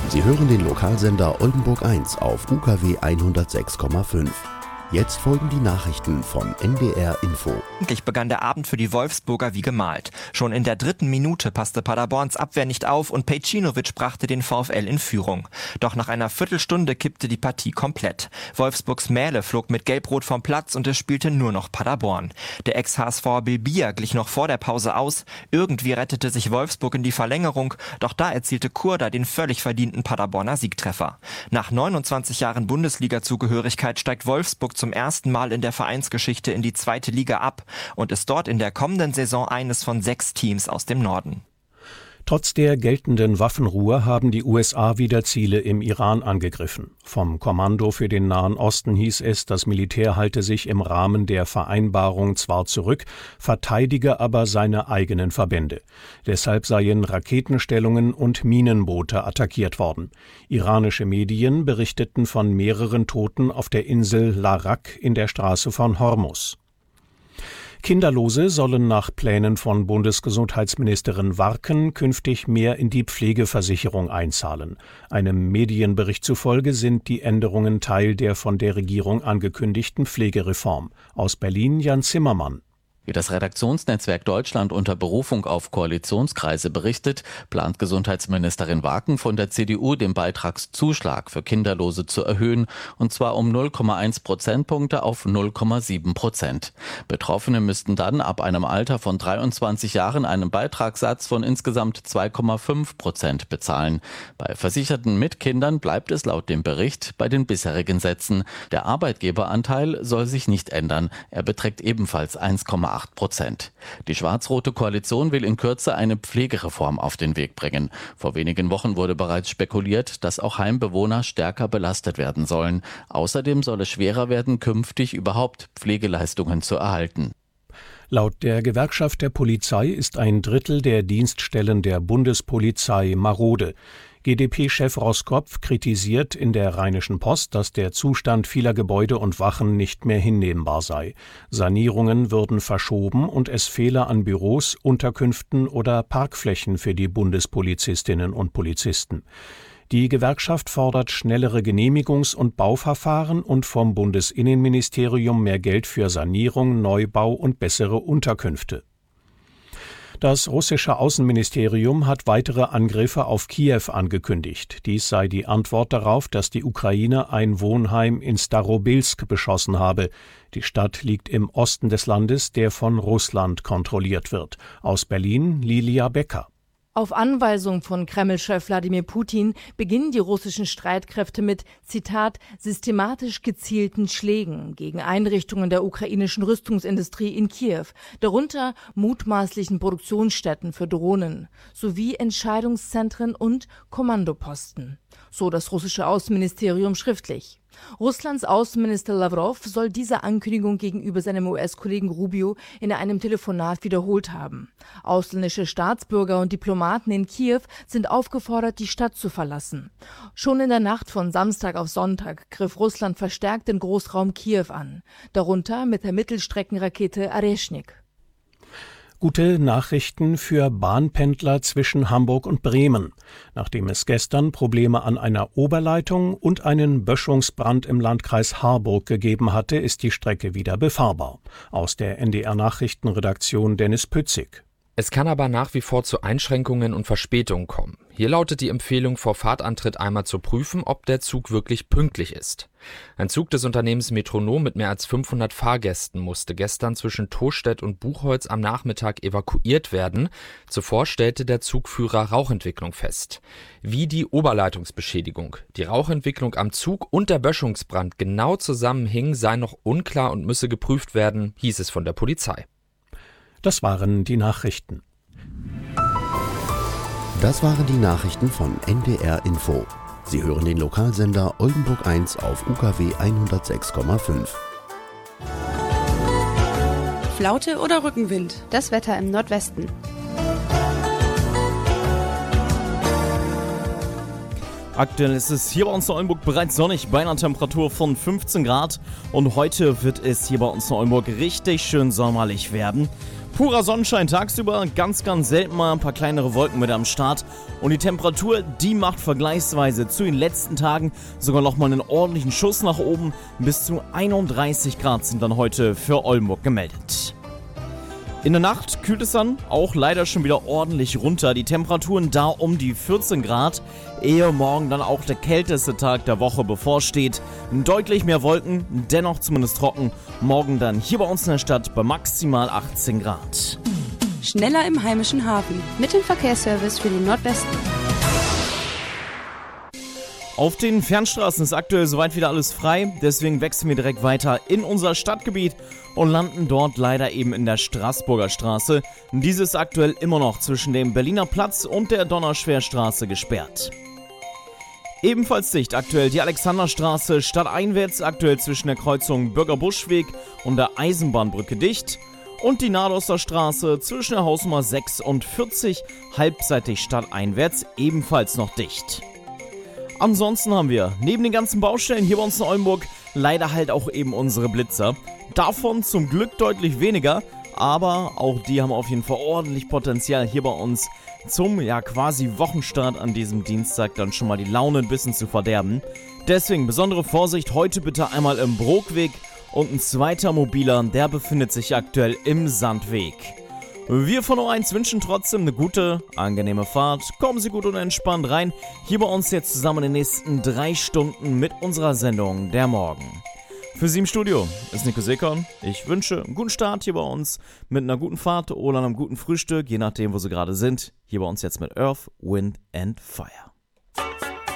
Sie hören den Lokalsender Oldenburg 1 auf UKW 106,5. Jetzt folgen die Nachrichten von NDR Info. Endlich begann der Abend für die Wolfsburger wie gemalt. Schon in der 3. Minute passte Paderborns Abwehr nicht auf und Pejcinovic brachte den VfL in Führung. Doch nach einer Viertelstunde kippte die Partie komplett. Wolfsburgs Mähle flog mit Gelb-Rot vom Platz und es spielte nur noch Paderborn. Der Ex-HSVer Bilbia glich noch vor der Pause aus. Irgendwie rettete sich Wolfsburg in die Verlängerung, doch da erzielte Kurda den völlig verdienten Paderborner Siegtreffer. Nach 29 Jahren Bundesliga-Zugehörigkeit steigt Wolfsburg zum ersten Mal in der Vereinsgeschichte in die 2. Liga ab und ist dort in der kommenden Saison eines von 6 Teams aus dem Norden. Trotz der geltenden Waffenruhe haben die USA wieder Ziele im Iran angegriffen. Vom Kommando für den Nahen Osten hieß es, das Militär halte sich im Rahmen der Vereinbarung zwar zurück, verteidige aber seine eigenen Verbände. Deshalb seien Raketenstellungen und Minenboote attackiert worden. Iranische Medien berichteten von mehreren Toten auf der Insel Larak in der Straße von Hormuz. Kinderlose sollen nach Plänen von Bundesgesundheitsministerin Warken künftig mehr in die Pflegeversicherung einzahlen. Einem Medienbericht zufolge sind die Änderungen Teil der von der Regierung angekündigten Pflegereform. Aus Berlin Jan Zimmermann. Wie das Redaktionsnetzwerk Deutschland unter Berufung auf Koalitionskreise berichtet, plant Gesundheitsministerin Warken von der CDU den Beitragszuschlag für Kinderlose zu erhöhen, und zwar um 0,1 Prozentpunkte auf 0,7%. Betroffene müssten dann ab einem Alter von 23 Jahren einen Beitragssatz von insgesamt 2,5% bezahlen. Bei Versicherten mit Kindern bleibt es laut dem Bericht bei den bisherigen Sätzen. Der Arbeitgeberanteil soll sich nicht ändern. Er beträgt ebenfalls 1,8%. Die schwarz-rote Koalition will in Kürze eine Pflegereform auf den Weg bringen. Vor wenigen Wochen wurde bereits spekuliert, dass auch Heimbewohner stärker belastet werden sollen. Außerdem soll es schwerer werden, künftig überhaupt Pflegeleistungen zu erhalten. Laut der Gewerkschaft der Polizei ist ein Drittel der Dienststellen der Bundespolizei marode. GdP-Chef Roskopf kritisiert in der Rheinischen Post, dass der Zustand vieler Gebäude und Wachen nicht mehr hinnehmbar sei. Sanierungen würden verschoben und es fehle an Büros, Unterkünften oder Parkflächen für die Bundespolizistinnen und Polizisten. Die Gewerkschaft fordert schnellere Genehmigungs- und Bauverfahren und vom Bundesinnenministerium mehr Geld für Sanierung, Neubau und bessere Unterkünfte. Das russische Außenministerium hat weitere Angriffe auf Kiew angekündigt. Dies sei die Antwort darauf, dass die Ukraine ein Wohnheim in Starobilsk beschossen habe. Die Stadt liegt im Osten des Landes, der von Russland kontrolliert wird. Aus Berlin Lilia Becker. Auf Anweisung von Kreml-Chef Wladimir Putin beginnen die russischen Streitkräfte mit, Zitat, systematisch gezielten Schlägen gegen Einrichtungen der ukrainischen Rüstungsindustrie in Kiew, darunter mutmaßlichen Produktionsstätten für Drohnen, sowie Entscheidungszentren und Kommandoposten. So das russische Außenministerium schriftlich. Russlands Außenminister Lavrov soll diese Ankündigung gegenüber seinem US-Kollegen Rubio in einem Telefonat wiederholt haben. Ausländische Staatsbürger und Diplomaten in Kiew sind aufgefordert, die Stadt zu verlassen. Schon in der Nacht von Samstag auf Sonntag griff Russland verstärkt den Großraum Kiew an, darunter mit der Mittelstreckenrakete Areshnik. Gute Nachrichten für Bahnpendler zwischen Hamburg und Bremen. Nachdem es gestern Probleme an einer Oberleitung und einen Böschungsbrand im Landkreis Harburg gegeben hatte, ist die Strecke wieder befahrbar. Aus der NDR-Nachrichtenredaktion Dennis Pützig. Es kann aber nach wie vor zu Einschränkungen und Verspätungen kommen. Hier lautet die Empfehlung, vor Fahrtantritt einmal zu prüfen, ob der Zug wirklich pünktlich ist. Ein Zug des Unternehmens Metronom mit mehr als 500 Fahrgästen musste gestern zwischen Tostedt und Buchholz am Nachmittag evakuiert werden. Zuvor stellte der Zugführer Rauchentwicklung fest. Wie die Oberleitungsbeschädigung, die Rauchentwicklung am Zug und der Böschungsbrand genau zusammenhingen, sei noch unklar und müsse geprüft werden, hieß es von der Polizei. Das waren die Nachrichten. Das waren die Nachrichten von NDR Info. Sie hören den Lokalsender Oldenburg 1 auf UKW 106,5. Flaute oder Rückenwind? Das Wetter im Nordwesten. Aktuell ist es hier bei uns in Oldenburg bereits sonnig bei einer Temperatur von 15 Grad und heute wird es hier bei uns in Oldenburg richtig schön sommerlich werden. Purer Sonnenschein tagsüber, ganz selten mal ein paar kleinere Wolken mit am Start und die Temperatur, die macht vergleichsweise zu den letzten Tagen sogar nochmal einen ordentlichen Schuss nach oben. Bis zu 31 Grad sind dann heute für Oldenburg gemeldet. In der Nacht kühlt es dann auch leider schon wieder ordentlich runter. Die Temperaturen da um die 14 Grad, ehe morgen dann auch der kälteste Tag der Woche bevorsteht. Deutlich mehr Wolken, dennoch zumindest trocken. Morgen dann hier bei uns in der Stadt bei maximal 18 Grad. Schneller im heimischen Hafen mit dem Verkehrsservice für den Nordwesten. Auf den Fernstraßen ist aktuell soweit wieder alles frei, deswegen wechseln wir direkt weiter in unser Stadtgebiet und landen dort leider eben in der Straßburger Straße. Diese ist aktuell immer noch zwischen dem Berliner Platz und der Donnerschwerstraße gesperrt. Ebenfalls dicht aktuell die Alexanderstraße stadteinwärts, aktuell zwischen der Kreuzung Bürgerbuschweg und der Eisenbahnbrücke dicht. Und die Nadoster Straße zwischen der Hausnummer 46 halbseitig stadteinwärts ebenfalls noch dicht. Ansonsten haben wir neben den ganzen Baustellen hier bei uns in Oldenburg leider halt auch eben unsere Blitzer. Davon zum Glück deutlich weniger, aber auch die haben auf jeden Fall ordentlich Potenzial hier bei uns zum quasi Wochenstart an diesem Dienstag dann schon mal die Laune ein bisschen zu verderben. Deswegen besondere Vorsicht, heute bitte einmal im Brookweg und ein zweiter mobiler, der befindet sich aktuell im Sandweg. Wir von O1 wünschen trotzdem eine gute, angenehme Fahrt. Kommen Sie gut und entspannt rein. Hier bei uns jetzt zusammen in den nächsten 3 Stunden mit unserer Sendung Der Morgen. Für Sie im Studio ist Nico Seekern. Ich wünsche einen guten Start hier bei uns mit einer guten Fahrt oder einem guten Frühstück, je nachdem, wo Sie gerade sind. Hier bei uns jetzt mit Earth, Wind and Fire.